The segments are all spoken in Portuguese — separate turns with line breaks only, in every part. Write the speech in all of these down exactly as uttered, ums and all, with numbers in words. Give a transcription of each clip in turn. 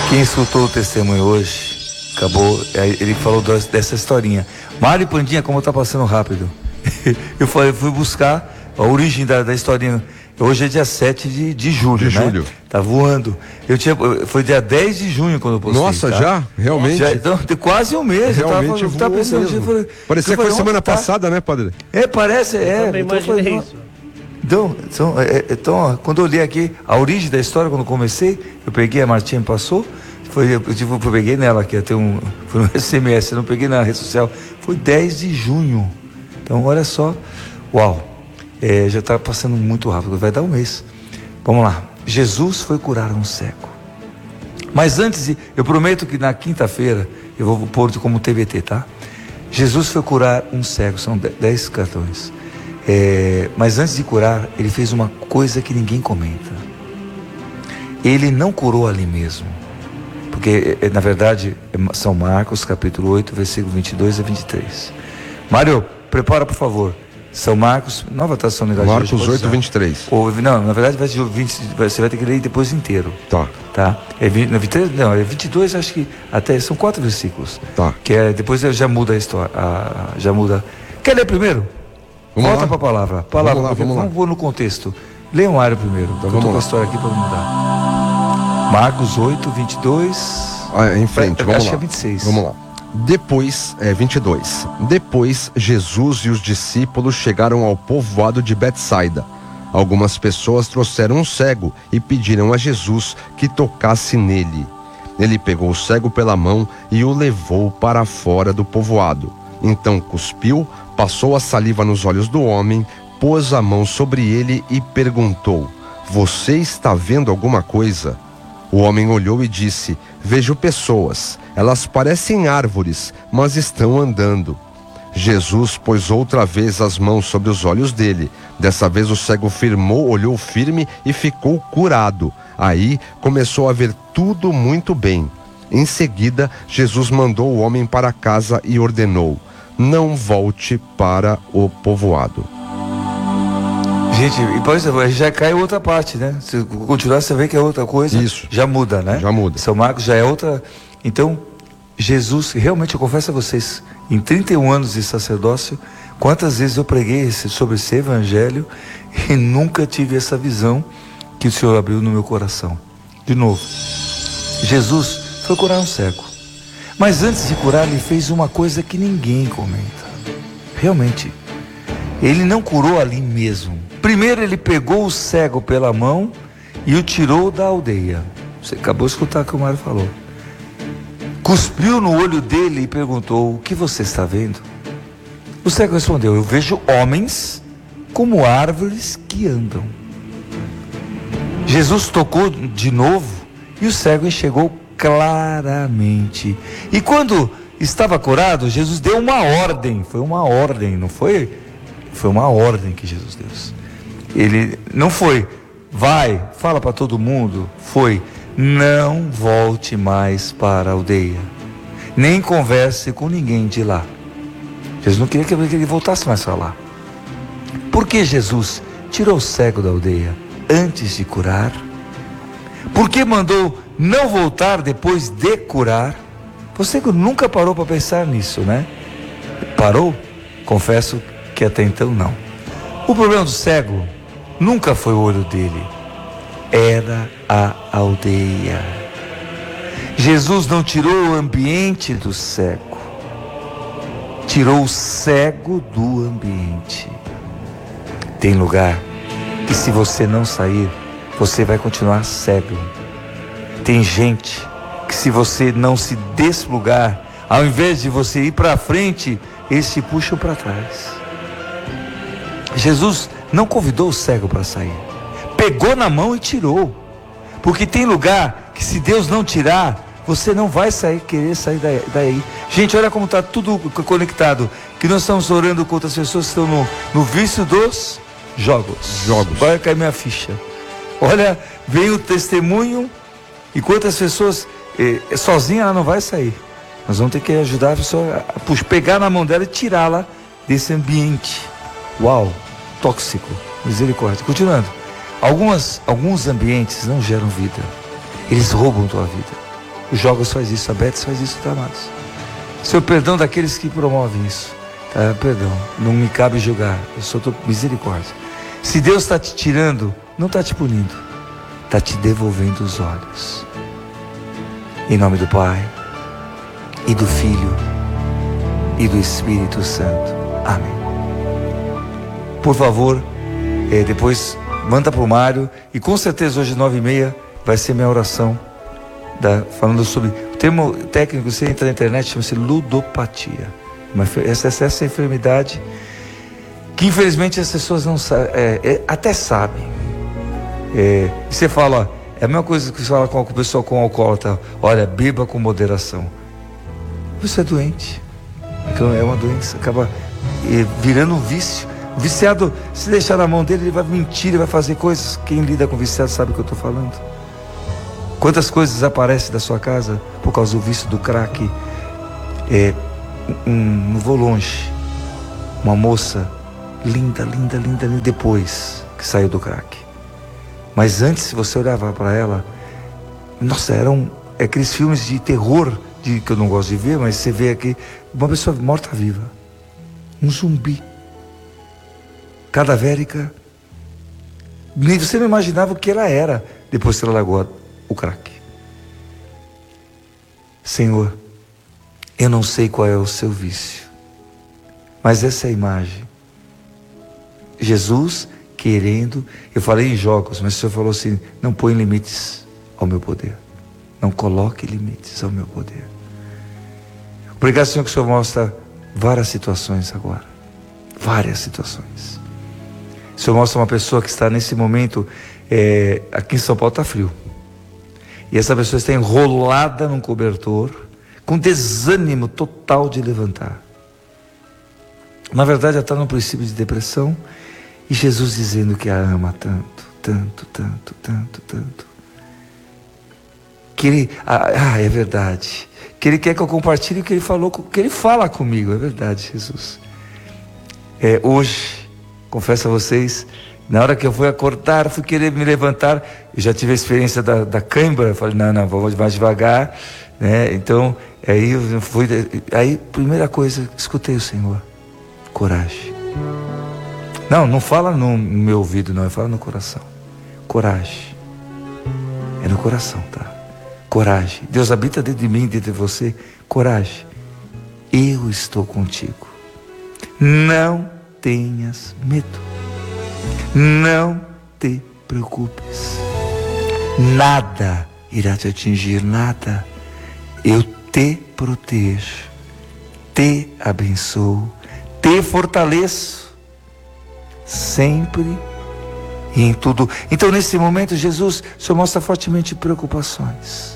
Quem escutou o testemunho hoje, acabou, ele falou dessa historinha. Mário Pandinha, como tá passando rápido. Eu falei, fui buscar a origem da, da historinha. Hoje é dia sete de, de julho,
de
né?
julho.
Tá voando. Eu tinha, foi dia dez de junho quando eu postei.
Nossa,
tá?
já? Realmente? Já,
então, tem quase um mês.
Realmente
eu tava, eu tava pensando,
mesmo.
Eu falei,
parecia que foi semana
tá?
passada, né, padre?
É, parece,
eu
é.
Também
então,
imaginei
foi,
isso.
Então, então, é, então ó, quando eu li aqui a origem da história, quando eu comecei, eu peguei, a Martinha me passou, foi, eu, tipo, eu peguei nela aqui, até um, foi no S M S, eu não peguei na rede social, foi dez de junho. Então, olha só, uau, é, já está passando muito rápido, vai dar um mês. Vamos lá, Jesus foi curar um cego. Mas antes, de, eu prometo que na quinta-feira, eu vou pôr como T B T, tá? Jesus foi curar um cego, são dez cartões. É, mas antes de curar, ele fez uma coisa que ninguém comenta. Ele não curou ali mesmo. Porque, na verdade, é São Marcos, capítulo oito, versículo vinte e dois a vinte e três. Mário, prepara, por favor. São Marcos, nova tradução linguagem.
Marcos oito, vinte e três.
Ou, não, na verdade, vai ser vinte, você vai ter que ler depois inteiro.
Tá.
Tá? É vinte, não, vinte e três, não, é vinte e dois, acho que até são quatro versículos.
Tá.
Que é, depois já muda a história. A, já muda. Quer ler primeiro?
Vamos
Volta
lá.
para a palavra. palavra
vamos lá, vamos lá.
Vamos pôr no contexto. Leia um área primeiro.
Então,
eu
vamos
tô com
lá.
a história aqui para mudar. Marcos oito, vinte e dois.
Ah, em frente, vamos
acho
lá.
que é vinte e seis.
Vamos lá. Depois, é vinte e dois. Depois, Jesus e os discípulos chegaram ao povoado de Betsaida. Algumas pessoas trouxeram um cego e pediram a Jesus que tocasse nele. Ele pegou o cego pela mão e o levou para fora do povoado. Então cuspiu, passou a saliva nos olhos do homem, pôs a mão sobre ele e perguntou: "Você está vendo alguma coisa?" O homem olhou e disse: "Vejo pessoas. Elas parecem árvores, mas estão andando." Jesus pôs outra vez as mãos sobre os olhos dele. Dessa vez o cego firmou, olhou firme e ficou curado. Aí começou a ver tudo muito bem. Em seguida, Jesus mandou o homem para casa e ordenou: "Não volte para o povoado."
Gente, e depois já cai outra parte, né? Se continuar, você vê que é outra coisa.
Isso.
Já muda, né?
Já muda.
São Marcos já é outra. Então, Jesus, realmente, eu confesso a vocês, em trinta e um anos de sacerdócio, quantas vezes eu preguei esse, sobre esse evangelho e nunca tive essa visão que o Senhor abriu no meu coração. De novo, Jesus foi curar um cego. Mas antes de curar, ele fez uma coisa que ninguém comenta. Realmente, ele não curou ali mesmo. Primeiro ele pegou o cego pela mão e o tirou da aldeia. Você acabou de escutar o que o Mário falou. Cuspiu no olho dele e perguntou: "O que você está vendo?" O cego respondeu: "Eu vejo homens como árvores que andam." Jesus tocou de novo e o cego enxergou claramente. E quando estava curado, Jesus deu uma ordem. Foi uma ordem, não foi? Foi uma ordem que Jesus deu. Ele não foi: "Vai, fala para todo mundo." Foi: "Não volte mais para a aldeia, nem converse com ninguém de lá." Jesus não queria que ele voltasse mais para lá. Por que Jesus tirou o cego da aldeia antes de curar? Por que mandou não voltar depois de curar? Você nunca parou para pensar nisso, né? Parou? Confesso que até então não. O problema do cego nunca foi o olho dele, era a aldeia. Jesus não tirou o ambiente do cego, tirou o cego do ambiente. Tem lugar que, se você não sair, você vai continuar cego. Tem gente que, se você não se desplugar, ao invés de você ir para frente, eles te puxam para trás. Jesus não convidou o cego para sair, pegou na mão e tirou. Porque tem lugar que, se Deus não tirar, você não vai sair, querer sair daí. Gente, olha como está tudo conectado. Que nós estamos orando contra as pessoas que estão no, no vício dos jogos.
Jogos.
Vai cair minha ficha. Olha, vem o testemunho, e quantas pessoas, eh, sozinha ela não vai sair. Nós vamos ter que ajudar a pessoa a puxa, pegar na mão dela e tirá-la desse ambiente. Uau, tóxico, misericórdia. Continuando, Algumas, alguns ambientes não geram vida, eles roubam tua vida. Os jogos faz isso, a Betis faz isso, tá, amados? Seu perdão daqueles que promovem isso. Tá, perdão, não me cabe julgar, eu só estou misericórdia. Se Deus está te tirando, não está te punindo, está te devolvendo os olhos. Em nome do Pai, e do Filho, e do Espírito Santo. Amém. Por favor, é, depois manda para o Mário, e com certeza hoje nove e meia vai ser minha oração, da, falando sobre, o termo técnico, você entra na internet, chama-se ludopatia. Uma, essa, essa enfermidade que infelizmente as pessoas não sabem, é, é, até sabem. É, e você fala, ó, é a mesma coisa que você fala com o pessoal com alcoólatra, olha, beba com moderação. Você é doente, é uma doença, acaba é, virando um vício. O viciado, se deixar na mão dele, ele vai mentir, ele vai fazer coisas. Quem lida com viciado sabe o que eu estou falando. Quantas coisas desaparecem da sua casa por causa do vício do crack? É, um, não vou longe, uma moça linda, linda, linda, linda, depois que saiu do crack. Mas antes, se você olhava para ela, nossa, eram aqueles filmes de terror, de, que eu não gosto de ver, mas você vê aqui, uma pessoa morta-viva, um zumbi, cadavérica. Nem você não imaginava o que ela era depois que ela largou o crack. Senhor, eu não sei qual é o seu vício, mas essa é a imagem. Jesus querendo, eu falei em jogos, mas o Senhor falou assim, não põe limites ao meu poder, não coloque limites ao meu poder. Obrigado, Senhor, que o Senhor mostra várias situações agora, várias situações. O Senhor mostra uma pessoa que está nesse momento, é, aqui em São Paulo está frio, e essa pessoa está enrolada num cobertor, com desânimo total de levantar. Na verdade, ela está num princípio de depressão, e Jesus dizendo que a ama tanto, tanto, tanto, tanto, tanto. Que ele, ah, é verdade, que ele quer que eu compartilhe o que ele falou, que ele fala comigo, é verdade, Jesus. É, hoje, confesso a vocês, na hora que eu fui acordar, fui querer me levantar, eu já tive a experiência da, da cãibra, eu falei, não, não, vamos mais devagar, né? Então, aí eu fui, aí, primeira coisa, escutei o Senhor, coragem. Não, não fala no meu ouvido, não, fala no coração. Coragem. É no coração, tá? Coragem. Deus habita dentro de mim, dentro de você. Coragem. Eu estou contigo. Não tenhas medo. Não te preocupes. Nada irá te atingir, nada. Eu te protejo, te abençoo, te fortaleço. Sempre e em tudo. Então, nesse momento, Jesus, o Senhor mostra fortemente preocupações.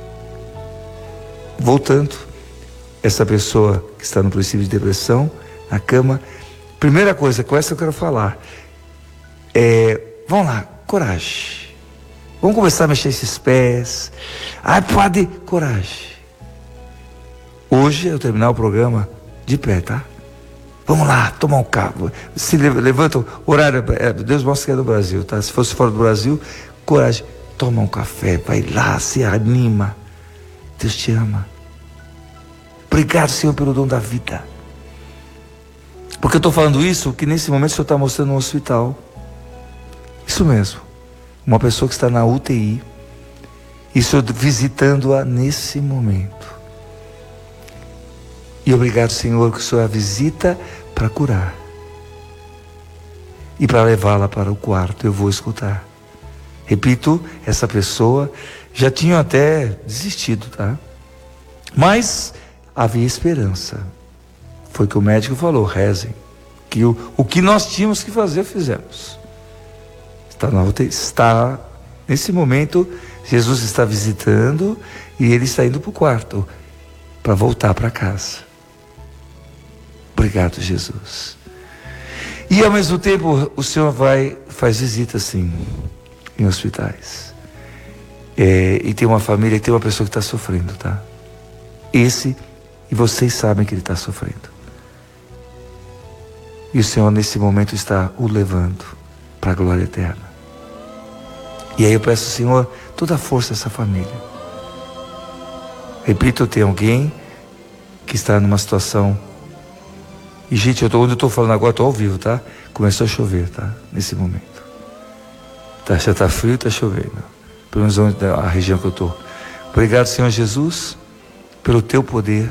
Voltando, essa pessoa que está no princípio de depressão, na cama, primeira coisa, com essa eu quero falar, é, vamos lá, coragem. Vamos começar a mexer esses pés. Ai, padre, coragem. Hoje eu terminar o programa de pé, tá? Vamos lá, tomar um café. Se levanta, o horário, Deus mostra que é do Brasil, tá? Se fosse fora do Brasil, coragem. Toma um café, vai lá, se anima. Deus te ama. Obrigado, Senhor, pelo dom da vida. Porque eu estou falando isso, que nesse momento o Senhor está mostrando um hospital. Isso mesmo. Uma pessoa que está na U T I. E o Senhor visitando-a nesse momento. E obrigado, Senhor, que o Senhor a visita para curar. E para levá-la para o quarto, eu vou escutar. Repito, essa pessoa já tinha até desistido, tá? Mas havia esperança. Foi o que o médico falou, rezem. Que o, o que nós tínhamos que fazer, fizemos. Está, na, está nesse momento, Jesus está visitando e ele está indo para o quarto para voltar para casa. Obrigado, Jesus. E ao mesmo tempo, o Senhor vai, faz visita assim, em hospitais. É, e tem uma família, tem uma pessoa que está sofrendo, tá? Esse, e vocês sabem que ele está sofrendo. E o Senhor nesse momento está o levando para a glória eterna. E aí eu peço, Senhor, toda a força dessa família. Repito, tem alguém que está numa situação. E, gente, eu tô, onde eu estou falando agora, estou ao vivo, tá? Começou a chover, tá? Nesse momento. Tá, já está frio, está chovendo. Pelo menos onde, a região que eu estou. Obrigado, Senhor Jesus, pelo teu poder.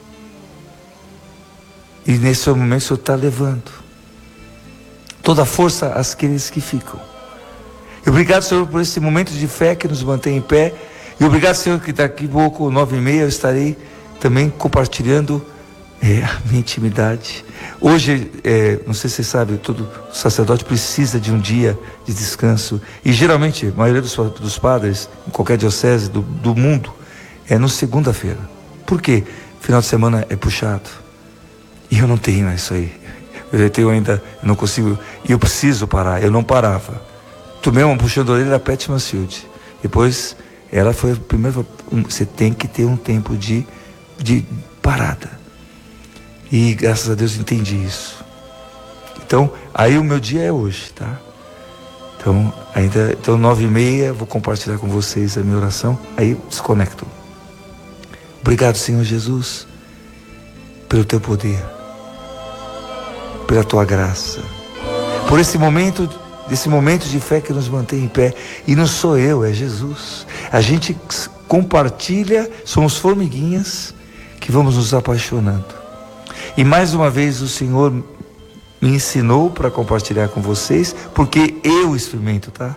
E nesse momento o Senhor está levando toda a força àqueles que ficam. E obrigado, Senhor, por esse momento de fé que nos mantém em pé. E obrigado, Senhor, que daqui a pouco, nove e meia, eu estarei também compartilhando é, a minha intimidade. Hoje, é, não sei se você sabe, todo sacerdote precisa de um dia de descanso. E geralmente, a maioria dos, dos padres, em qualquer diocese do, do mundo, é no segunda-feira. Por quê? Final de semana é puxado. E eu não tenho isso aí. Eu tenho ainda, eu não consigo, e eu preciso parar. Eu não parava. Tomei uma puxão de orelha da Pat Mansfield. Depois, ela foi a primeira. Você tem que ter um tempo de, de parada. E graças a Deus entendi isso. Então, aí o meu dia é hoje, tá? Então, ainda, então nove e meia, vou compartilhar com vocês a minha oração. Aí desconecto. Obrigado, Senhor Jesus, pelo teu poder, pela tua graça, por esse momento, desse momento de fé que nos mantém em pé. E não sou eu, é Jesus. A gente compartilha, somos formiguinhas que vamos nos apaixonando. E mais uma vez o Senhor me ensinou para compartilhar com vocês, porque eu experimento, tá?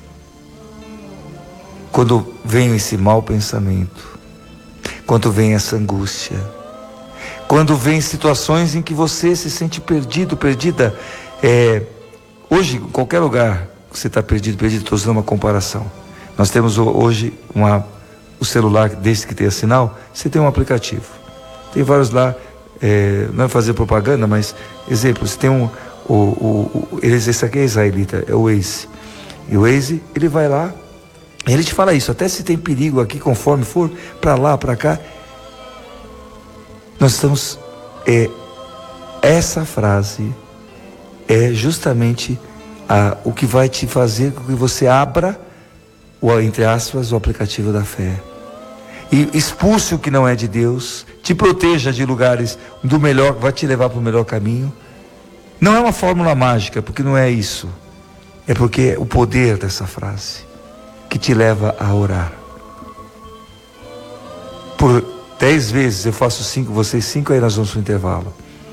Quando vem esse mau pensamento, quando vem essa angústia, quando vem situações em que você se sente perdido, perdida. É, hoje, em qualquer lugar que você está perdido, perdido, estou usando uma comparação. Nós temos hoje uma, o celular, desde que tenha sinal, você tem um aplicativo. Tem vários lá. É, não é fazer propaganda, mas exemplo, você tem um o, o, o, esse aqui é israelita, é o Waze, e o Waze, ele vai lá, ele te fala isso, até se tem perigo aqui, conforme for para lá, para cá. Nós estamos é, essa frase é justamente a, o que vai te fazer com que você abra o, entre aspas, o aplicativo da fé e expulse o que não é de Deus, te proteja de lugares do melhor, vai te levar para o melhor caminho. Não é uma fórmula mágica, porque não é isso. É porque é o poder dessa frase que te leva a orar. Por dez vezes, eu faço cinco, vocês cinco, aí nós vamos para o intervalo.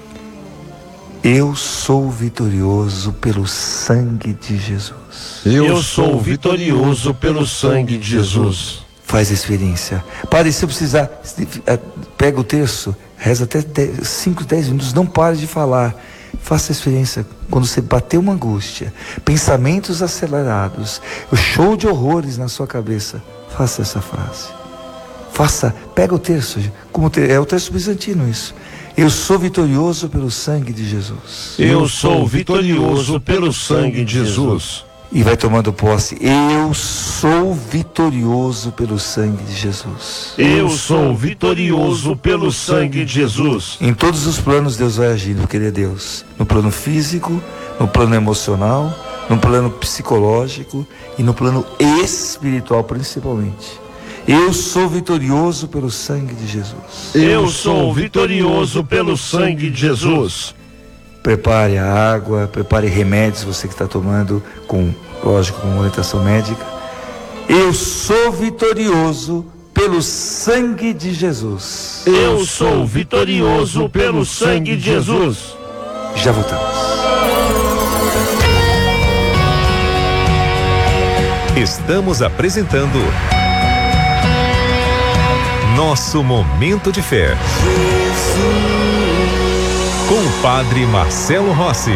Eu sou vitorioso pelo sangue de Jesus.
Eu sou vitorioso pelo sangue de Jesus.
Faz a experiência. Padre, se eu precisar, pega o terço, reza até cinco, dez minutos, não pare de falar. Faça a experiência. Quando você bater uma angústia, pensamentos acelerados, o show de horrores na sua cabeça, faça essa frase. Faça, pega o terço, como é o terço bizantino isso. Eu sou vitorioso pelo sangue de Jesus.
Eu sou vitorioso pelo sangue de Jesus.
E vai tomando posse. Eu sou vitorioso pelo sangue de Jesus.
Eu sou vitorioso pelo sangue de Jesus.
Em todos os planos Deus vai agindo, porque Ele é Deus. No plano físico, no plano emocional, no plano psicológico e no plano espiritual principalmente. Eu sou vitorioso pelo sangue de Jesus.
Eu sou vitorioso pelo sangue de Jesus.
Prepare a água, prepare remédios, você que está tomando, com, lógico, com orientação médica. Eu sou vitorioso pelo sangue de Jesus.
Eu sou vitorioso pelo sangue de Jesus.
Já voltamos.
Estamos apresentando Nosso Momento de Fé. Com o Padre Marcelo Rossi.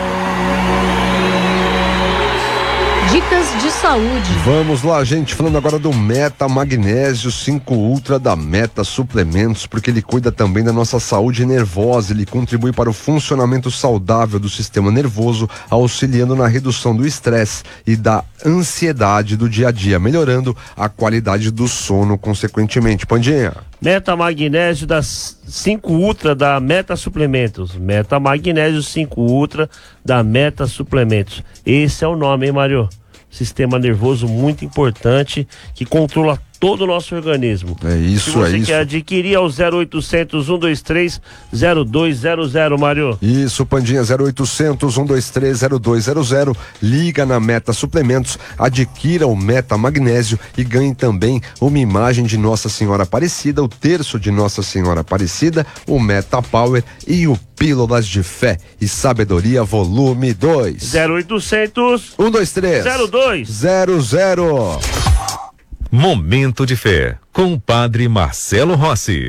Dicas de saúde.
Vamos lá, gente, falando agora do Meta Magnésio cinco Ultra da Meta Suplementos, porque ele cuida também da nossa saúde nervosa, ele contribui para o funcionamento saudável do sistema nervoso, auxiliando na redução do estresse e da ansiedade do dia a dia, melhorando a qualidade do sono consequentemente. Pandinha.
Meta Magnésio das cinco Ultra da Meta Suplementos. Meta Magnésio cinco Ultra da Meta Suplementos. Esse é o nome, hein, Mário? Sistema nervoso muito importante, que controla todo o nosso organismo.
É isso,
Se você
é isso.
quer adquirir, é o zero oitocentos, um dois três, zero dois zero zero, Mário.
Isso, Pandinha, zero oitocentos, um dois três, zero dois zero zero. Liga na Meta Suplementos, adquira o Meta Magnésio e ganhe também uma imagem de Nossa Senhora Aparecida, o terço de Nossa Senhora Aparecida, o Meta Power e o Pílulas de Fé e Sabedoria volume dois.
zero oitocentos,
um dois três,
zero dois
zero zero.
Momento de Fé, com o Padre Marcelo Rossi.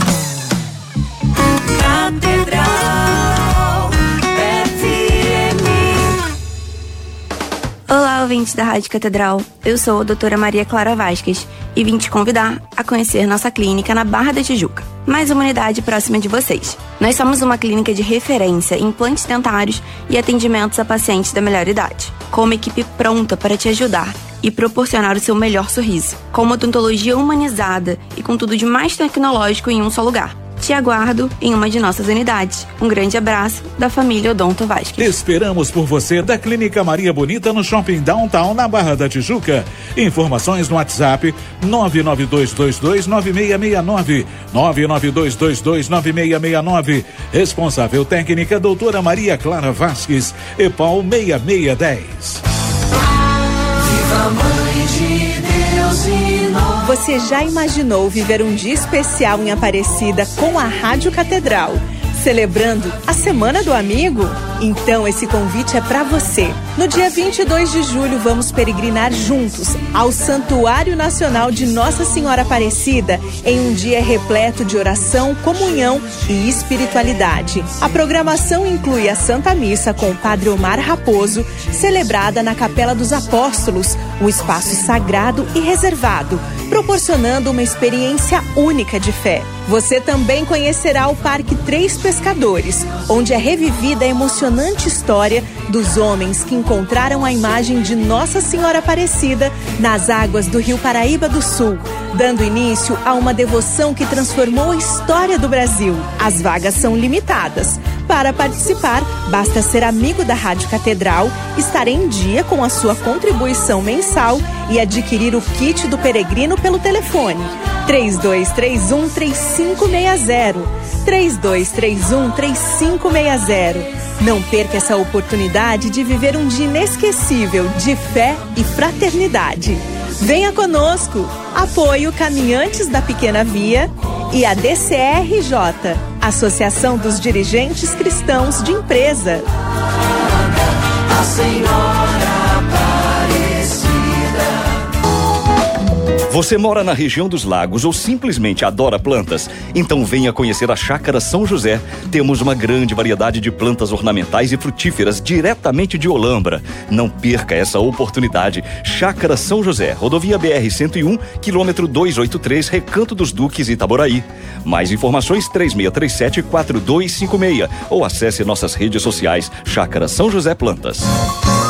Catedral F M. Olá, ouvintes da Rádio Catedral. Eu sou a doutora Maria Clara Vasquez e vim te convidar a conhecer nossa clínica na Barra da Tijuca. Mais uma unidade próxima de vocês. Nós somos uma clínica de referência em implantes dentários e atendimentos a pacientes da melhor idade, com uma equipe pronta para te ajudar e proporcionar o seu melhor sorriso, com uma odontologia humanizada e com tudo de mais tecnológico em um só lugar. Te aguardo em uma de nossas unidades. Um grande abraço da família Odonto Vasquez.
Esperamos por você da Clínica Maria Bonita no Shopping Downtown, na Barra da Tijuca. Informações no WhatsApp nove nove dois dois dois nove seis seis nove, nove nove dois dois dois nove seis seis nove. Responsável técnica doutora Maria Clara Vasquez, EPAL seis seis um zero.
Viva Mãe de Deus e nós.
Você já imaginou viver um dia especial em Aparecida com a Rádio Catedral, celebrando a Semana do Amigo? Então esse convite é para você. No dia vinte e dois de julho vamos peregrinar juntos ao Santuário Nacional de Nossa Senhora Aparecida em um dia repleto de oração, comunhão e espiritualidade. A programação inclui a Santa Missa com o Padre Omar Raposo, celebrada na Capela dos Apóstolos, um espaço sagrado e reservado, proporcionando uma experiência única de fé. Você também conhecerá o Parque Três Pescadores, onde é revivida a emocionante história dos homens que encontraram a imagem de Nossa Senhora Aparecida nas águas do Rio Paraíba do Sul, dando início a uma devoção que transformou a história do Brasil. As vagas são limitadas. Para participar, basta ser amigo da Rádio Catedral, estar em dia com a sua contribuição mensal e adquirir o kit do peregrino pelo telefone três dois três um, três cinco seis zero, três dois três um, três cinco seis zero. Não perca essa oportunidade de viver um dia inesquecível de fé e fraternidade. Venha conosco! Apoio Caminhantes da Pequena Via e a D C R J, Associação dos Dirigentes Cristãos de Empresa.
A Senhora Aparecida.
Você mora na região dos lagos ou simplesmente adora plantas? Então venha conhecer a Chácara São José. Temos uma grande variedade de plantas ornamentais e frutíferas diretamente de Olambra. Não perca essa oportunidade. Chácara São José, rodovia B R cento e um, quilômetro duzentos e oitenta e três, Recanto dos Duques, Itaboraí. Mais informações três seis três sete, quatro dois cinco seis ou acesse nossas redes sociais Chácara São José Plantas.